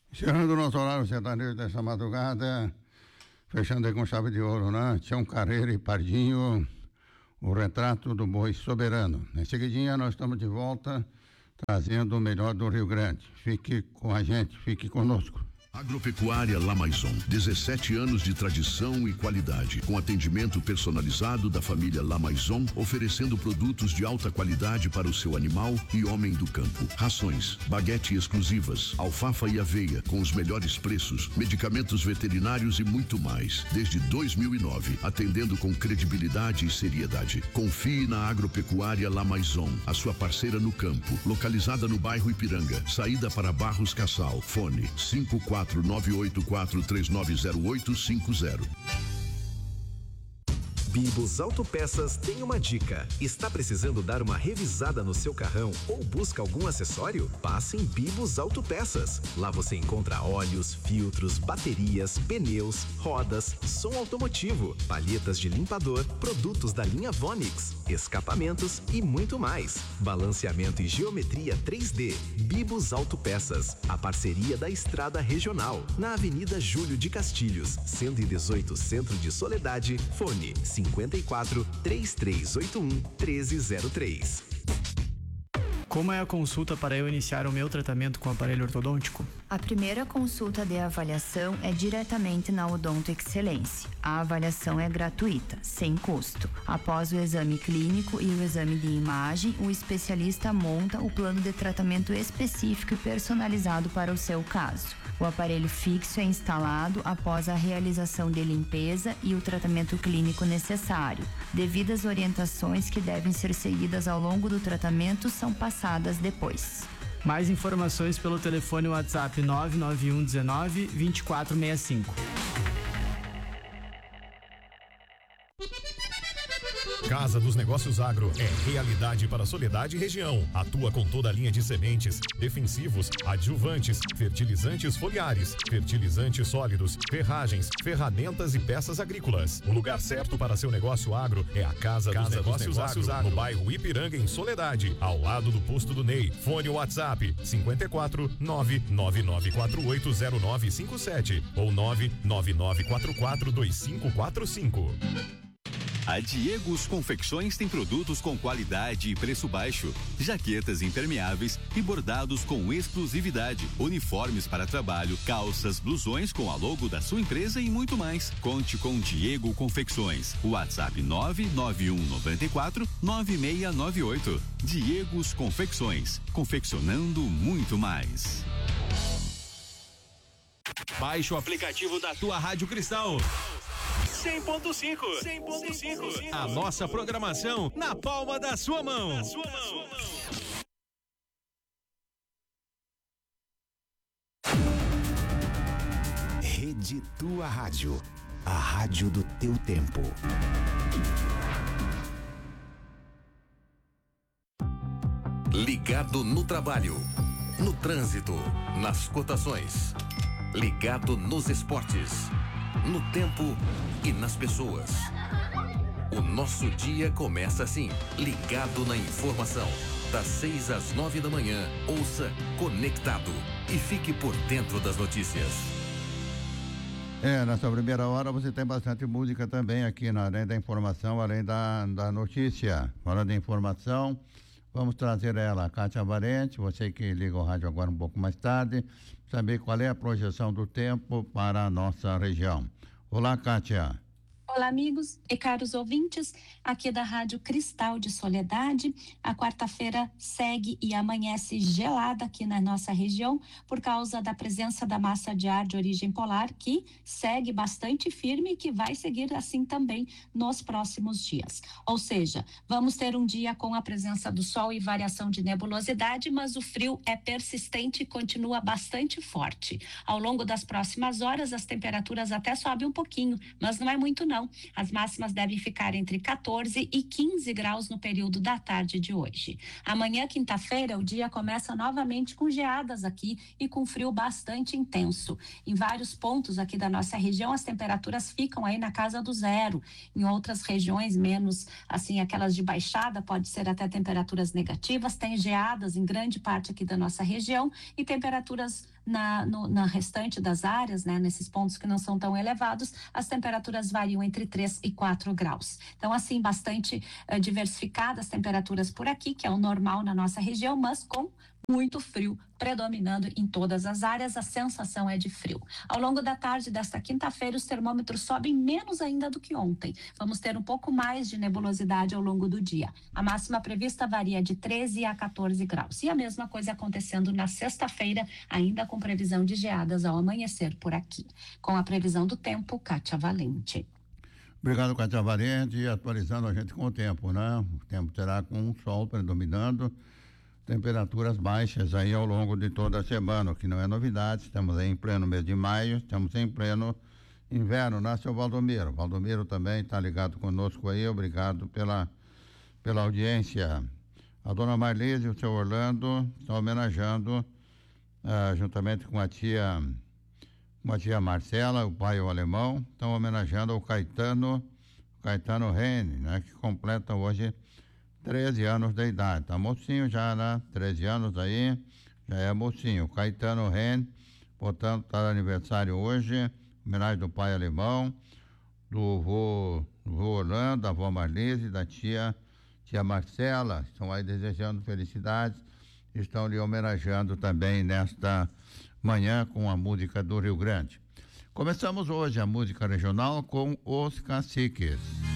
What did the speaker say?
Encerrando o nosso horário sertanejo dessa madrugada, fechando aí com chave de ouro, né? Tião Carreira e Pardinho, o retrato do boi soberano. Em seguidinha nós estamos de volta, trazendo o melhor do Rio Grande. Fique com a gente, fique conosco. Agropecuária Lamaison, 17 anos de tradição e qualidade, com atendimento personalizado da família Lamaison, oferecendo produtos de alta qualidade para o seu animal e homem do campo. Rações, baguete exclusivas, alfafa e aveia com os melhores preços, medicamentos veterinários e muito mais. Desde 2009, atendendo com credibilidade e seriedade. Confie na Agropecuária Lamaison, a sua parceira no campo, localizada no bairro Ipiranga, saída para Barros Cassal. Fone 54984390850. Bibos Autopeças tem uma dica. Está precisando dar uma revisada no seu carrão ou busca algum acessório? Passe em Bibos Autopeças. Lá você encontra óleos, filtros, baterias, pneus, rodas, som automotivo, palhetas de limpador, produtos da linha Vonix, escapamentos e muito mais. Balanceamento e geometria 3D. Bibos Autopeças. A parceria da Estrada Regional. Na Avenida Júlio de Castilhos, 118, Centro de Soledade. Fone 54 3381 1303. Como é a consulta para eu iniciar o meu tratamento com aparelho ortodôntico? A primeira consulta de avaliação é diretamente na Odonto Excelência. A avaliação é gratuita, sem custo. Após o exame clínico e o exame de imagem, o especialista monta o plano de tratamento específico e personalizado para o seu caso. O aparelho fixo é instalado após a realização de limpeza e o tratamento clínico necessário. Devidas orientações que devem ser seguidas ao longo do tratamento são passadas depois. Mais informações pelo telefone WhatsApp 991 19 2465. Casa dos Negócios Agro é realidade para Soledade e região. Atua com toda a linha de sementes, defensivos, adjuvantes, fertilizantes foliares, fertilizantes sólidos, ferragens, ferramentas e peças agrícolas. O lugar certo para seu negócio agro é a Casa dos Negócios Agro, no bairro Ipiranga, em Soledade, ao lado do posto do Ney. Fone WhatsApp 54 999480957 ou 999442545. A Diegos Confecções tem produtos com qualidade e preço baixo, jaquetas impermeáveis e bordados com exclusividade, uniformes para trabalho, calças, blusões com a logo da sua empresa e muito mais. Conte com Diego Confecções. WhatsApp 991949698. Diegos Confecções, confeccionando muito mais. Baixe o aplicativo da tua Rádio Cristal. 100.5. A nossa programação na palma da sua mão. Rede Tua Rádio. A rádio do teu tempo. Ligado no trabalho, no trânsito, nas cotações. Ligado nos esportes, no tempo e nas pessoas. O nosso dia começa assim, ligado na informação. Das 6 às 9 da manhã, ouça Conectado e fique por dentro das notícias. Nessa primeira hora você tem bastante música também aqui, além da informação, além da notícia. Falando de informação, vamos trazer ela, a Kátia Valente, você que liga o rádio agora um pouco mais tarde, saber qual é a projeção do tempo para a nossa região. Olá, Kátia. Olá, amigos e caros ouvintes, aqui da Rádio Cristal de Soledade. A quarta-feira segue e amanhece gelada aqui na nossa região por causa da presença da massa de ar de origem polar, que segue bastante firme e que vai seguir assim também nos próximos dias. Ou seja, vamos ter um dia com a presença do sol e variação de nebulosidade, mas o frio é persistente e continua bastante forte. Ao longo das próximas horas, as temperaturas até sobem um pouquinho, mas não é muito não. As máximas devem ficar entre 14 e 15 graus no período da tarde de hoje. Amanhã, quinta-feira, o dia começa novamente com geadas aqui e com frio bastante intenso. Em vários pontos aqui da nossa região, as temperaturas ficam aí na casa do zero. Em outras regiões, menos, assim, aquelas de baixada, pode ser até temperaturas negativas. Tem geadas em grande parte aqui da nossa região e temperaturas na restante das áreas, né, nesses pontos que não são tão elevados, as temperaturas variam entre 3 e 4 graus. Então, assim, bastante diversificadas as temperaturas por aqui, que é o normal na nossa região, mas com muito frio predominando em todas as áreas, a sensação é de frio. Ao longo da tarde desta quinta-feira, os termômetros sobem menos ainda do que ontem. Vamos ter um pouco mais de nebulosidade ao longo do dia. A máxima prevista varia de 13 a 14 graus. E a mesma coisa acontecendo na sexta-feira, ainda com previsão de geadas ao amanhecer por aqui. Com a previsão do tempo, Kátia Valente. Obrigado, Kátia Valente. E atualizando a gente com o tempo, né? O tempo terá com o sol predominando, temperaturas baixas aí ao longo de toda a semana, o que não é novidade. Estamos aí em pleno mês de maio, estamos em pleno inverno, né, seu Valdomiro? Valdomiro também está ligado conosco aí, obrigado pela audiência. A dona Marlise e o seu Orlando estão homenageando, juntamente com a tia Marcela, o pai e o alemão, estão homenageando o Caetano Rene, né, que completa hoje 13 anos de idade. Tá mocinho já, né? 13 anos aí, já é mocinho. Caetano Rene, portanto, tá de aniversário hoje, homenagem do pai alemão, do vô Orlando, da avó Marlise, da tia Marcela. Estão aí desejando felicidades, estão lhe homenageando também nesta manhã com a música do Rio Grande. Começamos hoje a música regional com Os Caciques.